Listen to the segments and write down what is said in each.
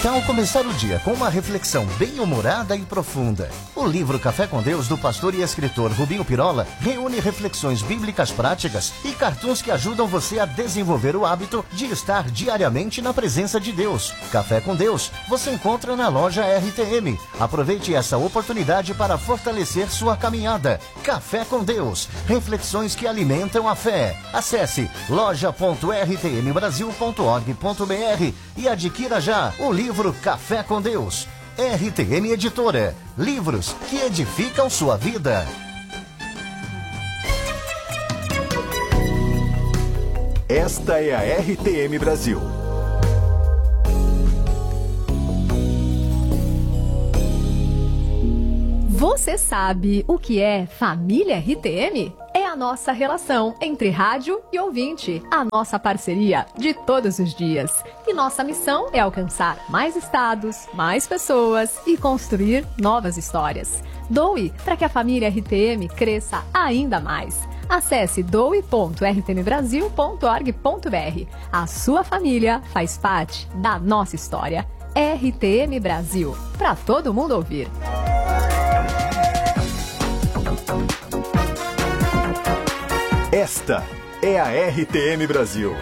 tal começar o dia com uma reflexão bem-humorada e profunda? O livro Café com Deus, do pastor e escritor Rubinho Pirola, reúne reflexões bíblicas práticas e cartoons que ajudam você a desenvolver o hábito de estar diariamente na presença de Deus. Café com Deus você encontra na loja RTM. Aproveite essa oportunidade para fortalecer sua caminhada. Café com Deus, reflexões que alimentam a fé. Acesse loja.rtmbrasil.org.br e adquira já o livro Café com Deus. RTM Editora. Livros que edificam sua vida. Esta é a RTM Brasil. Você sabe o que é família RTM? É a nossa relação entre rádio e ouvinte, a nossa parceria de todos os dias. E nossa missão é alcançar mais estados, mais pessoas e construir novas histórias. Doe para que a família RTM cresça ainda mais. Acesse doe.rtmbrasil.org.br. A sua família faz parte da nossa história. RTM Brasil, para todo mundo ouvir. Esta é a RTM Brasil.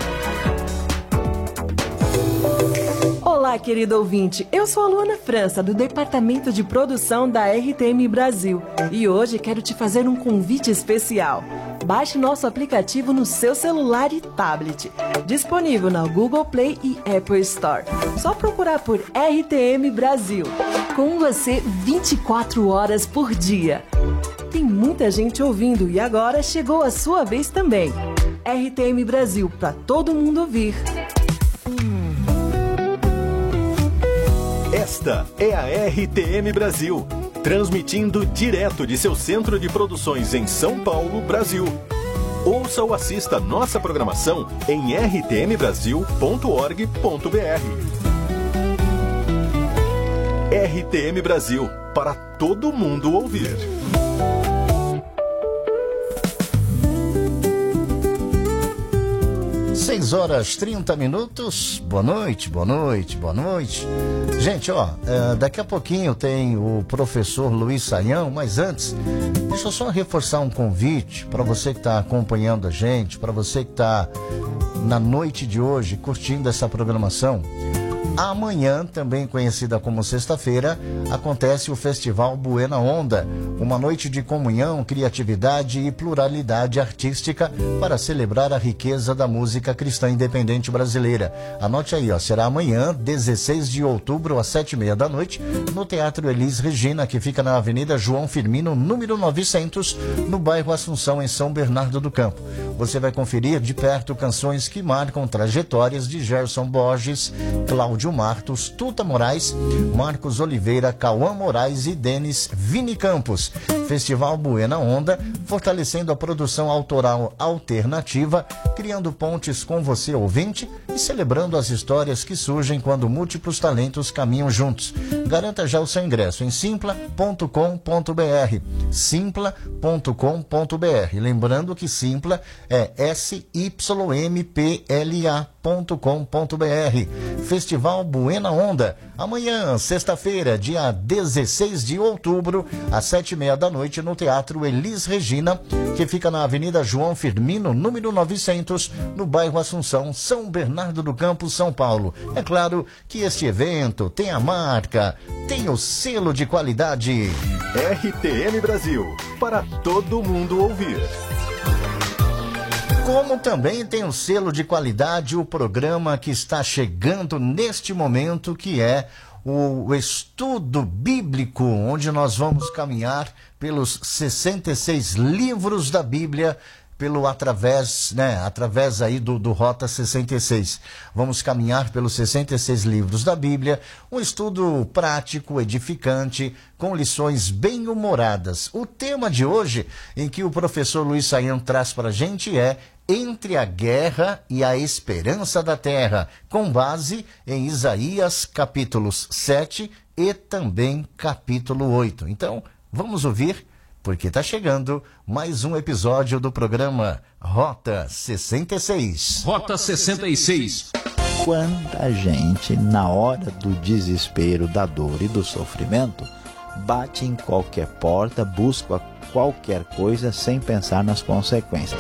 Olá, querido ouvinte. Eu sou a Luana França, do Departamento de Produção da RTM Brasil. E hoje quero te fazer um convite especial. Baixe nosso aplicativo no seu celular e tablet. Disponível na Google Play e Apple Store. Só procurar por RTM Brasil. Com você 24 horas por dia. Tem muita gente ouvindo e agora chegou a sua vez também. RTM Brasil, para todo mundo ouvir. Esta é a RTM Brasil, transmitindo direto de seu centro de produções em São Paulo, Brasil. Ouça ou assista nossa programação em rtmbrasil.org.br. RTM Brasil, para todo mundo ouvir. 6 horas 30 minutos. Boa noite, boa noite, boa noite. Gente, daqui a pouquinho tem o professor Luiz Saião, mas antes, deixa eu só reforçar um convite para você que está acompanhando a gente, para você que está na noite de hoje curtindo essa programação. Amanhã, também conhecida como sexta-feira, acontece o Festival Buena Onda, uma noite de comunhão, criatividade e pluralidade artística para celebrar a riqueza da música cristã independente brasileira. Anote aí, será amanhã, 16 de outubro, às 7h30 da noite, no Teatro Elis Regina, que fica na Avenida João Firmino, número 900, no bairro Assunção, em São Bernardo do Campo. Você vai conferir de perto canções que marcam trajetórias de Gerson Borges, Cláudio Martos, Tuta Moraes, Marcos Oliveira, Cauã Moraes e Denis Vini Campos. Festival Buena Onda, fortalecendo a produção autoral alternativa, criando pontes com você, ouvinte, e celebrando as histórias que surgem quando múltiplos talentos caminham juntos. Garanta já o seu ingresso em simpla.com.br. Simpla.com.br. Lembrando que Simpla é sympla.com.br. Festival Buena Onda, amanhã, sexta-feira, dia 16 de outubro, às 7h30 da noite, no Teatro Elis Regina, que fica na Avenida João Firmino, número 900, no bairro Assunção, São Bernardo do Campo, São Paulo. É claro que este evento tem a marca, tem o selo de qualidade. RTM Brasil, para todo mundo ouvir. Como também tem o selo de qualidade o programa que está chegando neste momento, que é o estudo bíblico, onde nós vamos caminhar pelos 66 livros da Bíblia, através aí do Rota 66. Vamos caminhar pelos 66 livros da Bíblia, um estudo prático, edificante, com lições bem-humoradas. O tema de hoje, em que o professor Luiz Saião traz para a gente, é Entre a Guerra e a Esperança da Terra, com base em Isaías capítulos 7 e também capítulo 8. Então, vamos ouvir, porque está chegando mais um episódio do programa Rota 66. Rota 66. Quanta gente, na hora do desespero, da dor e do sofrimento, bate em qualquer porta, busca qualquer coisa sem pensar nas consequências.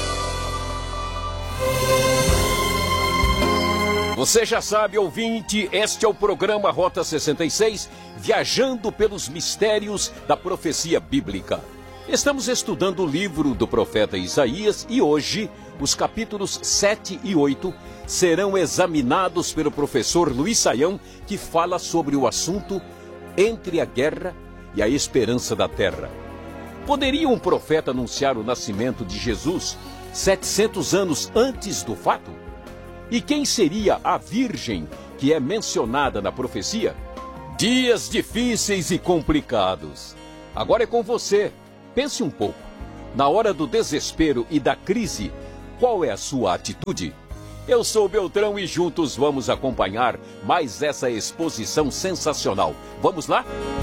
Você já sabe, ouvinte, este é o programa Rota 66, viajando pelos mistérios da profecia bíblica. Estamos estudando o livro do profeta Isaías e hoje os capítulos 7 e 8 serão examinados pelo professor Luiz Saião, que fala sobre o assunto entre a guerra e a esperança da terra. Poderia um profeta anunciar o nascimento de Jesus 700 anos antes do fato? E quem seria a virgem que é mencionada na profecia? Dias difíceis e complicados. Agora é com você. Pense um pouco. Na hora do desespero e da crise, qual é a sua atitude? Eu sou Beltrão e juntos vamos acompanhar mais essa exposição sensacional. Vamos lá?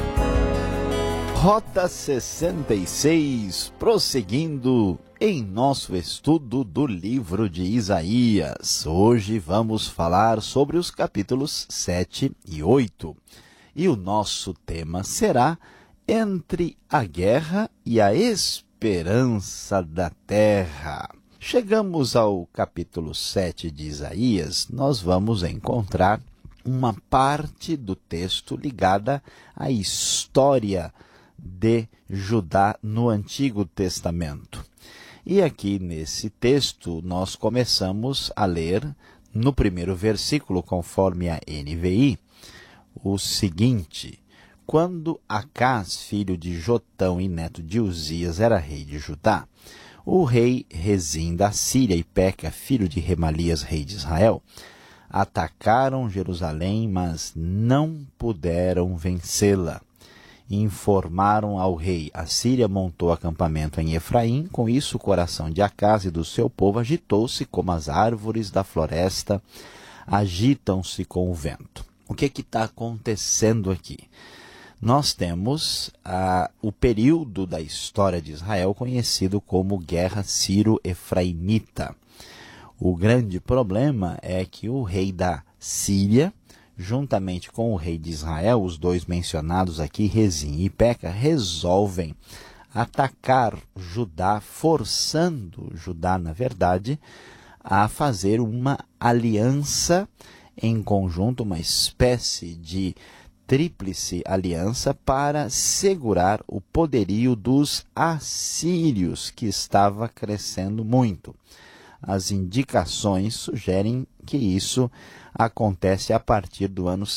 Rota 66, prosseguindo em nosso estudo do livro de Isaías. Hoje vamos falar sobre os capítulos 7 e 8. E o nosso tema será entre a guerra e a esperança da terra. Chegamos ao capítulo 7 de Isaías, nós vamos encontrar uma parte do texto ligada à história de Judá no Antigo Testamento. E aqui nesse texto nós começamos a ler no primeiro versículo, conforme a NVI, o seguinte: quando Acás, filho de Jotão e neto de Uzias, era rei de Judá, o rei Rezim da Síria e Peca, filho de Remalias, rei de Israel, atacaram Jerusalém, mas não puderam vencê-la. Informaram ao rei: a Síria montou acampamento em Efraim. Com isso, o coração de Acás e do seu povo agitou-se como as árvores da floresta agitam-se com o vento. O que está acontecendo aqui? Nós temos o período da história de Israel conhecido como Guerra Sírio-Efraimita. O grande problema é que o rei da Síria, juntamente com o rei de Israel, os dois mencionados aqui, Rezim e Peca, resolvem atacar Judá, forçando Judá, na verdade, a fazer uma aliança em conjunto, uma espécie de tríplice aliança para segurar o poderio dos assírios, que estava crescendo muito. As indicações sugerem que isso acontece a partir do ano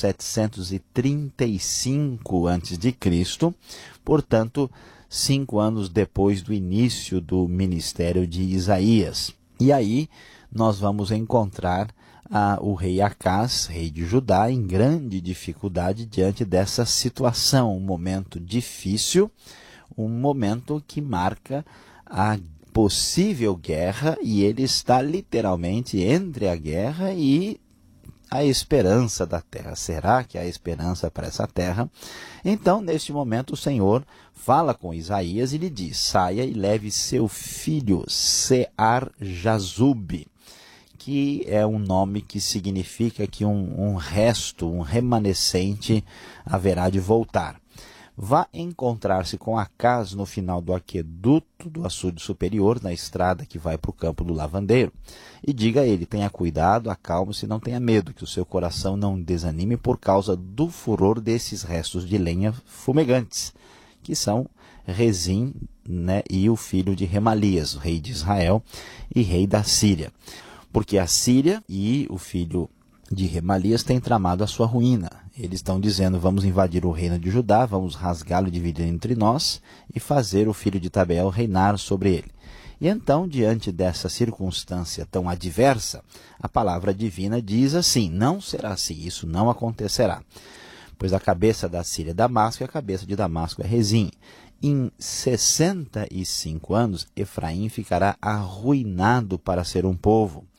735 a.C., portanto, 5 anos depois do início do ministério de Isaías. E aí nós vamos encontrar o rei Acás, rei de Judá, em grande dificuldade diante dessa situação, um momento difícil, um momento que marca a possível guerra, e ele está literalmente entre a guerra e a esperança da terra. Será que há esperança para essa terra? Então, neste momento, o Senhor fala com Isaías e lhe diz: saia e leve seu filho Sear-Jazub, que é um nome que significa que um resto, um remanescente haverá de voltar. Vá encontrar-se com Acás no final do aqueduto do açude superior, na estrada que vai para o campo do lavandeiro, e diga a ele: tenha cuidado, acalme-se, não tenha medo, que o seu coração não desanime por causa do furor desses restos de lenha fumegantes, que são Rezim, e o filho de Remalias, o rei de Israel e rei da Síria. Porque a Síria e o filho de Remalias têm tramado a sua ruína. Eles estão dizendo: vamos invadir o reino de Judá, vamos rasgá-lo e dividir entre nós e fazer o filho de Tabeel reinar sobre ele. E então, diante dessa circunstância tão adversa, a palavra divina diz assim: não será assim, isso não acontecerá. Pois a cabeça da Síria é Damasco e a cabeça de Damasco é Rezim. Em 65 anos, Efraim ficará arruinado para ser um povo.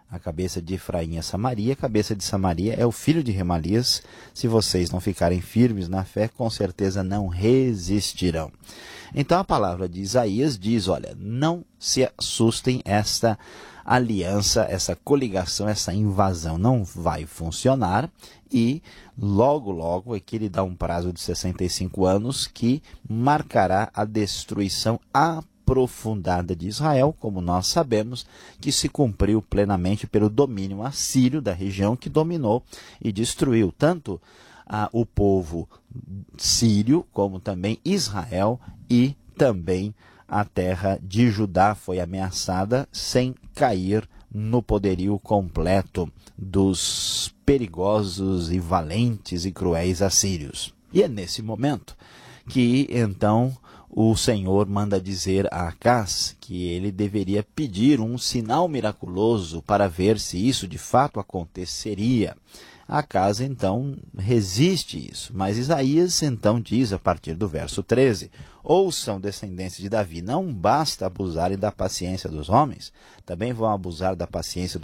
A cabeça de Efraim é Samaria, a cabeça de Samaria é o filho de Remalias. Se vocês não ficarem firmes na fé, com certeza não resistirão. Então a palavra de Isaías diz, olha, não se assustem, esta aliança, essa coligação, essa invasão não vai funcionar. E logo, logo, aqui ele dá um prazo de 65 anos que marcará a destruição aprofundada de Israel, como nós sabemos, que se cumpriu plenamente pelo domínio assírio da região, que dominou e destruiu tanto o povo sírio, como também Israel, e também a terra de Judá foi ameaçada sem cair no poderio completo dos perigosos e valentes e cruéis assírios. E é nesse momento que então o Senhor manda dizer a Acás que ele deveria pedir um sinal miraculoso para ver se isso de fato aconteceria. Acás então resiste isso, mas Isaías então diz a partir do verso 13, ouçam, descendentes de Davi, não basta abusarem da paciência dos homens, também vão abusar da paciência